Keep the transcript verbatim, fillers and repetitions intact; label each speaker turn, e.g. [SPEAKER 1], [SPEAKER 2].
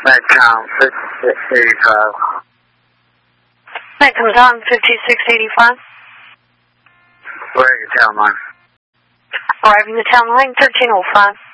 [SPEAKER 1] Metcom fifty-six eighty-five.
[SPEAKER 2] Metcom fifty-six eighty-five.
[SPEAKER 1] Where are you, town line?
[SPEAKER 2] Arriving the town line, thirteen oh five.